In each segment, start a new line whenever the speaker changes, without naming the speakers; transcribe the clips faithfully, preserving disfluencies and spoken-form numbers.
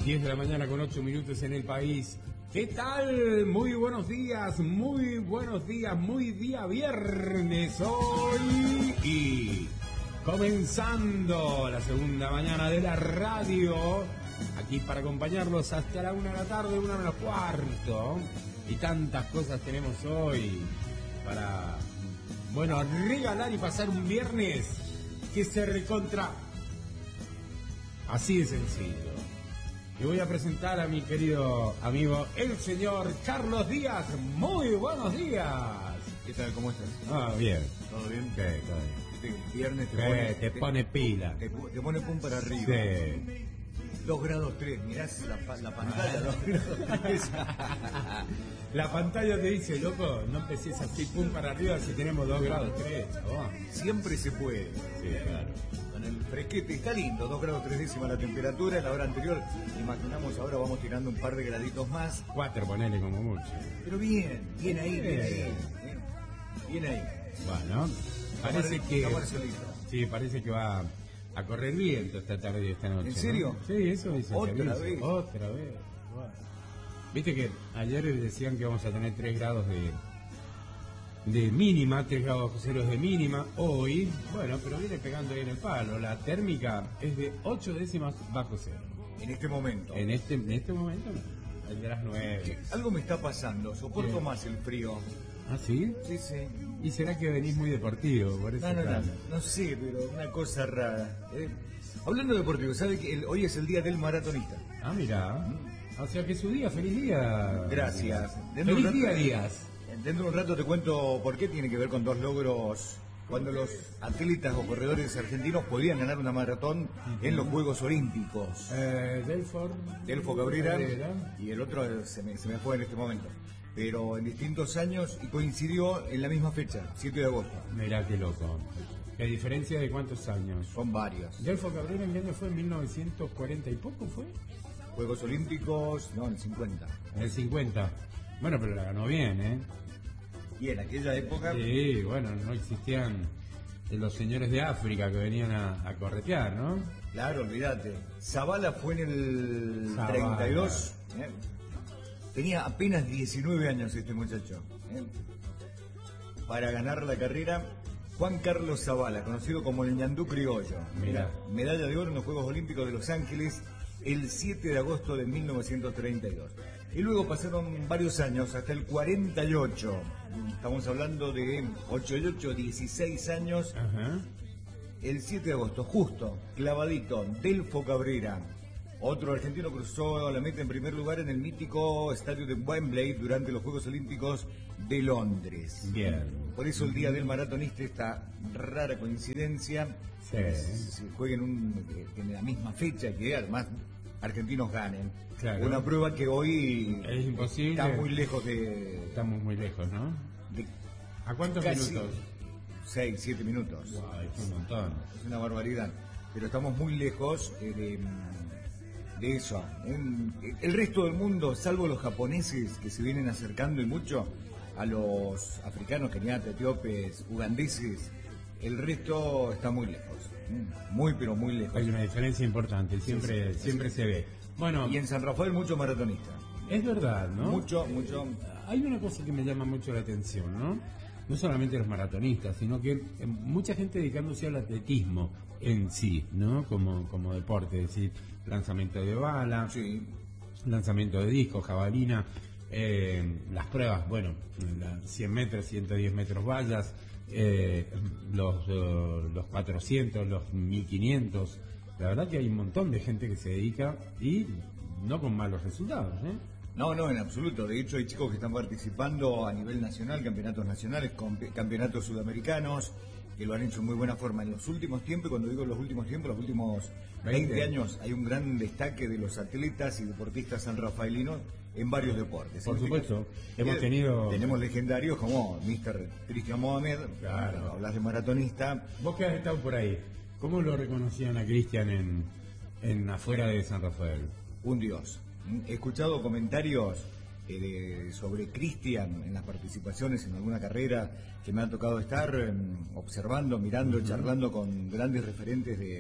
diez de la mañana con ocho minutos en el país. ¿Qué tal? Muy buenos días, muy buenos días, muy día viernes hoy. Y comenzando la segunda mañana de la radio, aquí para acompañarlos hasta la una de la tarde, una menos cuarto. Y tantas cosas tenemos hoy para, bueno, regalar y pasar un viernes que se recontra. Así de sencillo. Y voy a presentar a mi querido amigo, el señor Carlos Díaz. Muy buenos días.
¿Qué tal? ¿Cómo estás?
Ah, bien.
¿Todo bien?
¿Qué? Todo bien.
Este viernes te
¿Qué?
pone,
Te pone pila.
Te, te pone pum para arriba.
Sí.
dos grados tres, mirás la, pa- la pantalla, dos grados tres.
La pantalla te dice, loco, no empecés así pum para arriba si tenemos dos grados tres, chabón.
Siempre se puede.
Sí, claro.
Con el fresquete está lindo, dos grados tres décimas la temperatura. En la hora anterior, imaginamos ahora vamos tirando un par de graditos más.
Cuatro, ponele como mucho.
Pero bien, bien ahí, bien ahí.
Bien.
Bien, bien ahí.
Bueno, parece
Tomar-
que...
tomar solito.
Sí, parece que va a correr viento esta tarde y esta noche.
¿En serio?
¿No? Sí, eso dice.
¿Otra
el aviso.
vez?
Otra vez. Bueno. Viste que ayer decían que vamos a tener tres grados de de mínima, tres grados ceros de mínima. Hoy, bueno, pero viene pegando ahí en el palo. La térmica es de ocho décimas bajo cero.
En este momento.
En este, en este momento no. El de las nueve.
Algo me está pasando, soporto
¿Qué?
más el frío.
¿Ah, sí?
Sí, sí.
¿Y será que venís muy deportivo? Por eso
No, no, no,
claro.
no sé, pero una cosa rara. Eh, hablando de deportivo, ¿sabe que el- hoy es el día del maratonista?
Ah, mira. O sea que su día, feliz día.
Gracias. Dentro
Feliz
de un
día,
rato-
Díaz.
Dentro de un rato te cuento por qué tiene que ver con dos logros. Cuando los atletas o corredores argentinos podían ganar una maratón en los Juegos Olímpicos.
Eh, Delfort.
Delfo Cabrera y el otro eh, se me, se me fue en este momento. Pero en distintos años y coincidió en la misma fecha, siete de agosto.
Mirá qué loco. ¿Qué diferencia de cuántos años?
Son varios.
Delfo Cabrera en qué año fue, en mil novecientos cuarenta y poco fue.
Juegos Olímpicos, no, en el cincuenta.
En el cincuenta. Bueno, pero la ganó bien, ¿eh?
Y en aquella época,
Sí, bueno, no existían los señores de África que venían a, a corretear, ¿no?
claro, olvídate. Zavala fue en el
Zavala.
treinta y dos. ¿eh? Tenía apenas diecinueve años este muchacho. ¿eh? Para ganar la carrera, Juan Carlos Zavala, conocido como el ñandú criollo.
Mirá.
Medalla de oro en los Juegos Olímpicos de Los Ángeles el siete de agosto de mil novecientos treinta y dos. Y luego pasaron varios años, hasta el cuarenta y ocho. Estamos hablando de ochenta y ocho, dieciséis años.
Ajá.
El siete de agosto, justo, clavadito, Delfo Cabrera. Otro argentino cruzó la meta en primer lugar en el mítico estadio de Wembley durante los Juegos Olímpicos de Londres.
Bien.
Por eso el día del maratonista, esta rara coincidencia,
Sí.
se juega en, un, en la misma fecha que además argentinos ganen.
Claro.
Una prueba que hoy
Es imposible.
está muy lejos de,
Estamos muy lejos, ¿no?
de
¿A cuántos
casi
minutos?
seis, siete minutos.
Wow, es un montón.
Es una barbaridad. Pero estamos muy lejos eh, de, de eso. En- el resto del mundo, salvo los japoneses que se vienen acercando y mucho a los africanos, keniatas, etíopes, ugandeses, el resto está muy lejos. Mm, Muy, pero muy lejos.
Hay una diferencia importante, siempre,
Sí, sí,
siempre
sí.
se ve. Bueno,
Y en San Rafael mucho maratonista.
es verdad, ¿no?
Mucho, mucho.
Hay una cosa que me llama mucho la atención, ¿no? No solamente los maratonistas, sino que eh, mucha gente dedicándose al atletismo en sí, ¿no? Como, como deporte, es decir, lanzamiento de bala,
Sí.
lanzamiento de disco, jabalina, eh, las pruebas, bueno, la cien metros, ciento diez metros vallas, eh, los, eh, los cuatrocientos, los mil quinientos. La verdad que hay un montón de gente que se dedica y no con malos resultados, ¿eh?
No, no, en absoluto. De hecho, hay chicos que están participando a nivel nacional, campeonatos nacionales, comp- campeonatos sudamericanos, que lo han hecho en muy buena forma. En los últimos tiempos, cuando digo los últimos tiempos, los últimos veinte años, hay un gran destaque de los atletas y deportistas sanrafaelinos en varios deportes.
Por
En este
supuesto,
caso,
hemos
eh,
tenido...
Tenemos legendarios como mister Cristian Mohamed,
Claro.
hablas de maratonista.
Vos que has estado por ahí, ¿cómo lo reconocían a Cristian en, en afuera de San Rafael?
Un dios. He escuchado comentarios eh, de- sobre Cristian en las participaciones en alguna carrera que me ha tocado estar eh, observando, mirando, charlando con grandes referentes de,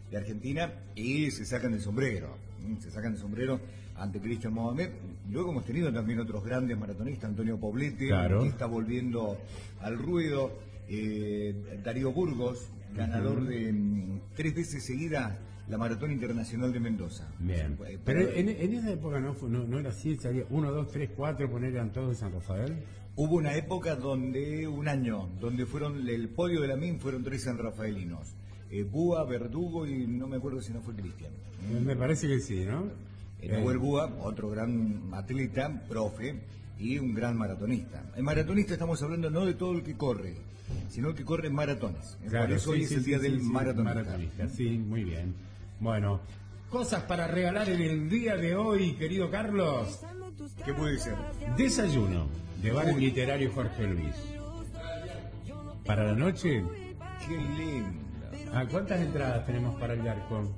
de Argentina y se sacan el sombrero, se sacan el sombrero ante Cristian Mohamed. Luego hemos tenido también otros grandes maratonistas, Antonio Poblete, claro, que está volviendo al ruedo, eh, Darío Burgos, ganador uh-huh. de um, tres veces seguida la Maratón Internacional de Mendoza.
Bien. Pero, Pero en, en esa época no, no, no era así, salía uno, dos, tres, cuatro, poner eran todos de San Rafael.
Hubo una época donde, un año, donde fueron, el podio de la M I M fueron tres sanrafaelinos. Eh, Búa, Verdugo y no me acuerdo si no fue Cristian.
Me parece que sí, ¿no?
Eh, Nahuel Búa, otro gran atleta, profe, y un gran maratonista. El maratonista estamos hablando no de todo el que corre, sino el que corre maratones.
Claro,
Por eso
sí,
hoy
sí,
es el
sí,
día
sí,
del
sí,
maratonista.
maratonista. Sí, muy bien. Bueno, cosas para regalar en el día de hoy, querido Carlos.
¿Qué puede ser?
Desayuno de Bar Uy. Literario Jorge Luis. Para la noche.
Qué lindo.
¿A cuántas entradas tenemos para el arco?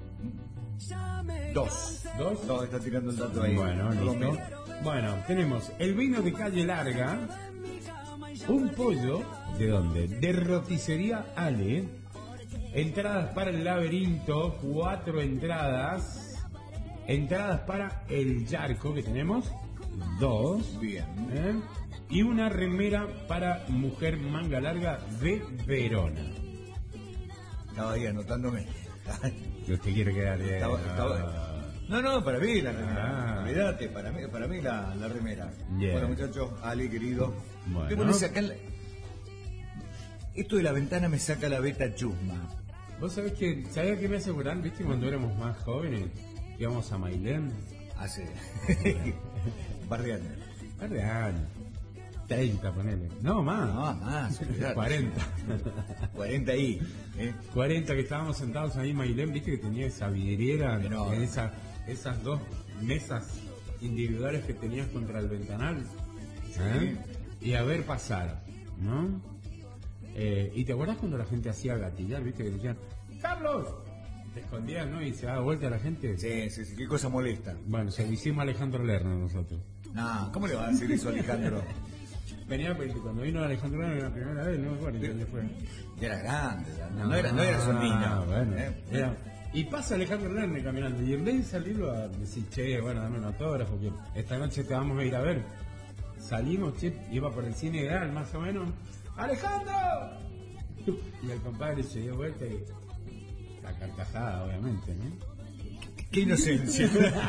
Dos.
¿Dos?
No, está tirando el dato ahí.
Bueno, listo. Bueno, tenemos el vino de Calle Larga, un pollo, ¿de dónde? De Roticería Ale. Entradas para el laberinto, cuatro entradas. Entradas para el Yarco, que tenemos dos.
Bien.
¿Eh? Y una remera para Mujer Manga Larga de Verona.
Estaba ahí anotándome.
Yo te quiero quedar. Eh,
estaba, estaba... No, no, para mí la remera.
Ah.
Mirate, para mí, para mí la, la remera.
Yeah.
Bueno, muchachos, Ale, querido.
Bueno.
¿Qué pones acá? La... Esto de la ventana me saca la beta chusma.
Vos sabés que, ¿sabés qué me hace acordar? ¿Viste cuando éramos más jóvenes? Íbamos a Mailén.
Hace. Un par de años.
Un par de años. treinta, ponele. No, más.
No, más.
cuarenta.
cuarenta ahí. ¿eh?
cuarenta que estábamos sentados ahí en Mailén, viste que tenía esa vidriera,
no.
en esa, esas dos mesas individuales que tenías contra el ventanal. ¿Eh? Y a ver pasar, ¿no? Eh, ¿Y te acuerdas cuando la gente hacía gatillar, viste que decían, ¡Carlos! Te escondían, ¿no? Y se daba vuelta a la gente.
Sí, sí, sí, qué cosa molesta.
Bueno, se lo hicimos a Alejandro Lerner nosotros.
No, ¿cómo le va a decir eso a Alejandro?
Venía, cuando vino Alejandro Lerner la primera vez, no me acuerdo dónde fue.
Ya era grande, ya, no, no, era, no era su niño.
Bueno,
¿eh?
era, y pasa Alejandro Lerner caminando, y en vez de salirlo a decir, che, bueno, dame un autógrafo, que esta noche te vamos a ir a ver. Salimos, che, iba por el cine ideal, más o menos. ¡Alejandro! Y el compadre se dio vuelta y... La carcajada, obviamente, ¿no?
¡Qué inocencia!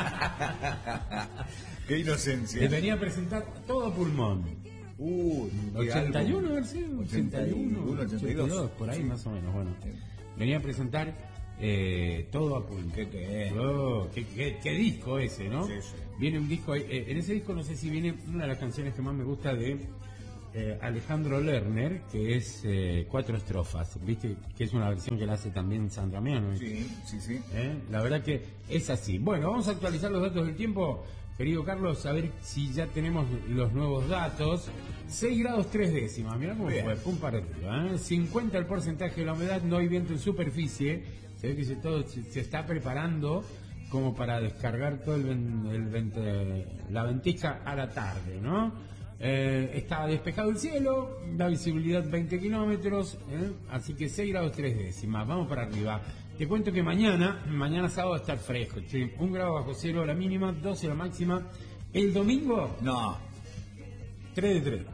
¡Qué inocencia!
Le venía a presentar todo pulmón.
Uh,
ochenta y uno, a ver si...
ochenta y uno, ochenta y dos,
por ahí sí. Más o menos, bueno. Venía a presentar eh, todo a pulmón.
¿Qué, qué?
Oh, qué, qué, qué disco ese, ¿no?
Sí, sí.
Viene un disco... Eh, en ese disco no sé si viene una de las canciones que más me gusta de... Eh, Alejandro Lerner, que es eh, cuatro estrofas, viste que es una versión que la hace también Sandra Miano.
Sí, sí, sí.
¿Eh? La verdad que es así. Bueno, vamos a actualizar los datos del tiempo, querido Carlos, a ver si ya tenemos los nuevos datos. seis grados tres décimas, mirá cómo
Bien.
fue, pum para arriba. ¿eh? cincuenta el porcentaje de la humedad, no hay viento en superficie. Se ve que se, todo se, se está preparando como para descargar todo el, el vente, la ventisca a la tarde, ¿no? Eh, está despejado el cielo, da visibilidad veinte kilómetros, ¿eh? Así que seis grados tres décimas, vamos para arriba. Te cuento que mañana, mañana sábado va a estar fresco, che, un grado bajo cero la mínima, doce la máxima. El domingo,
no,
tres de tres.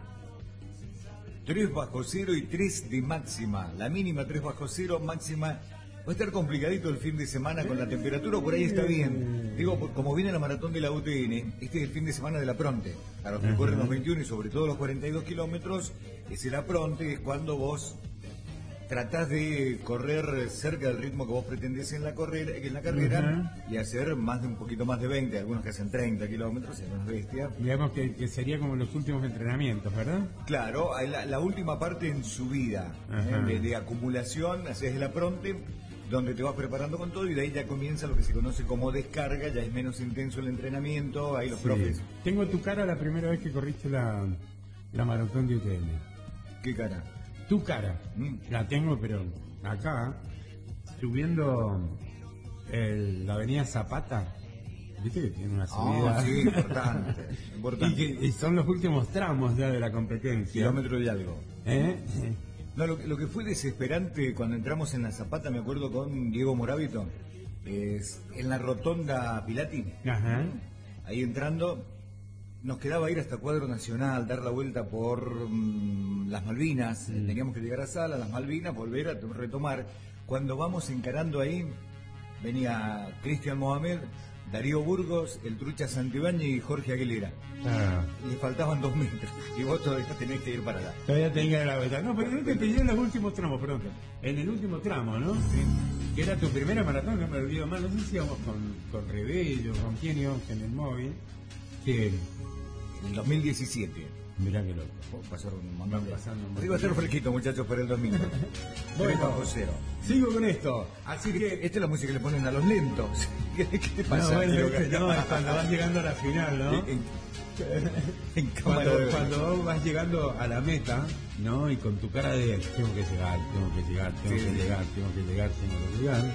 tres bajo cero y tres de máxima, la mínima tres bajo cero, máxima. Va a estar complicadito el fin de semana con la temperatura, por ahí está bien. Digo, como viene la maratón de la U T N, este es el fin de semana de la Pronte. A los que uh-huh. corren los veintiuno y sobre todo los cuarenta y dos kilómetros, es la Pronte, es cuando vos tratás de correr cerca del ritmo que vos pretendés en la, correr, en la carrera uh-huh. y hacer más de un poquito más de veinte, algunos que hacen treinta kilómetros, es más bestia.
Digamos que, que sería como los últimos entrenamientos, ¿verdad?
Claro, la, la última parte en subida, uh-huh. ¿eh? de, de acumulación, haces la Pronte, donde te vas preparando con todo y de ahí ya comienza lo que se conoce como descarga, ya es menos intenso el entrenamiento, ahí los sí. profes.
Tengo tu cara la primera vez que corriste la, la maratón de U T N.
¿Qué cara?
Tu cara, mm. la tengo pero acá, subiendo el, la avenida Zapata, viste que tiene una subida.
Oh, sí, importante, importante.
Y, que, y son los últimos tramos ya de la competencia.
Kilómetro y algo.
¿Eh?
No, lo, lo que fue desesperante cuando entramos en la Zapata, me acuerdo con Diego Moravito, es en la rotonda Pilati,
Ajá.
ahí entrando, nos quedaba ir hasta Cuadro Nacional, dar la vuelta por mm, las Malvinas,
Mm.
teníamos que llegar a Sala, las Malvinas, volver a to- retomar. Cuando vamos encarando ahí, venía Cristian Mohamed, Darío Burgos, el Trucha Santibáñez y Jorge Aguilera.
Ah,
Le faltaban dos metros y vos todavía tenés que ir para allá.
todavía tenía la vuelta. No, pero no te pillé en los últimos tramos, perdón. En el último tramo, ¿no?
Sí.
Que era tu primera maratón, no me olvido más. No sé si íbamos con, con Rebello, con quién íbamos en el móvil. Que,
En el dos mil diecisiete.
mirá qué loco.
Oh, pasaron un montón de...
Pasando un montón.
Así va a ser fresquito, muchachos, para el domingo.
Bueno.
Bajo cero.
Sigo con esto. Así que...
Esta es la música que le ponen a los lentos. ¿Qué, qué te pasa?
No, bueno,
Quiero
este,
ganar.
no, es cuando vas llegando a la final, ¿no?
En, en cámara
Cuando,
de-
cuando vos vas llegando a la meta, ¿no? Y con tu cara de tengo que llegar, tengo que llegar, tengo
Sí,
que
sí.
llegar, tengo que llegar, tengo que llegar.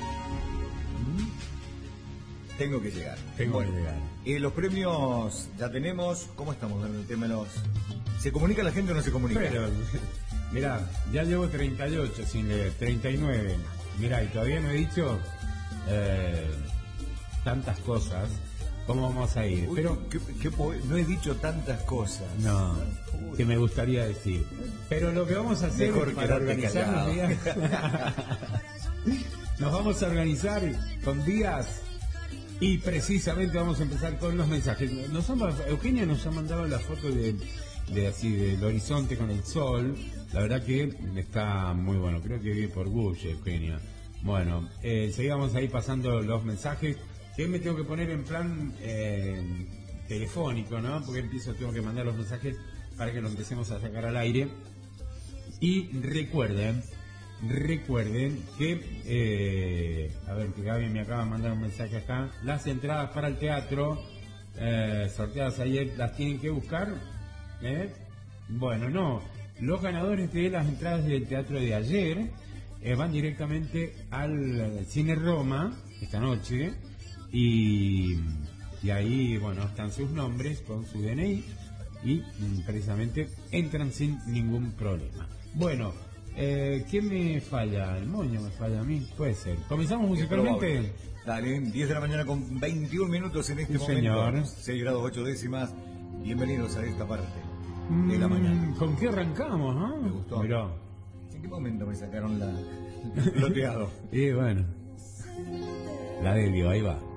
Tengo que llegar.
Tengo
Bueno,
que llegar.
eh, los premios ya tenemos. ¿Cómo estamos en el tema de los...? ¿Se comunica la gente o no se comunica?
Pero, mirá, ya llevo treinta y ocho sin leer, treinta y nueve. Mirá, y todavía no he dicho eh, tantas cosas. ¿Cómo vamos a ir?
Uy,
Pero
qué- qué po- no he dicho tantas cosas.
no, que me gustaría decir. Pero lo que vamos a hacer
Mejor
es para
quedarte
organizarnos
callado.
días. Nos vamos a organizar con días y precisamente vamos a empezar con los mensajes. Nos han- Eugenia nos ha mandado la foto de, de así del horizonte con el sol. La verdad que está muy bueno. Creo que vive por Bush, Eugenia. Bueno, eh, seguimos ahí pasando los mensajes. Yo me tengo que poner en plan eh, telefónico, ¿no? Porque empiezo, tengo que mandar los mensajes para que lo empecemos a sacar al aire. Y recuerden, recuerden que, eh, a ver, que Gaby me acaba de mandar un mensaje acá, las entradas para el teatro, eh, sorteadas ayer, las tienen que buscar, ¿eh? Bueno, no, los ganadores de las entradas del teatro de ayer eh, van directamente al Cine Roma esta noche y, y ahí, bueno, están sus nombres con su D N I y mm, precisamente entran sin ningún problema. Bueno, eh, ¿qué me falla? ¿El moño me falla a mí? Puede ser. ¿Comenzamos
Es
musicalmente?
probable. Dale, diez de la mañana con veintiún minutos en este
Sí,
momento.
señor.
seis grados ocho décimas. Bienvenidos a esta parte de la
Mm,
mañana.
¿Con qué arrancamos? Ah?
Me gustó.
Mirá.
¿En qué momento me sacaron la loteado?
Y bueno, la de Dios, ahí va.